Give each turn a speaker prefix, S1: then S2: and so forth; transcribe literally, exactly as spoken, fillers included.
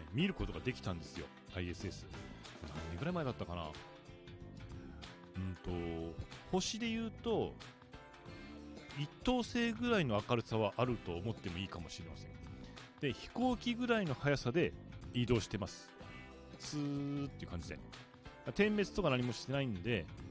S1: 見ることができたんですよ。 アイエスエス 何年ぐらい前だったかな。うんと星で言うと一等星ぐらいの明るさはあると思ってもいいかもしれません。で飛行機ぐらいの速さで移動してます。スーっていう感じで点滅とか何もしてないんで、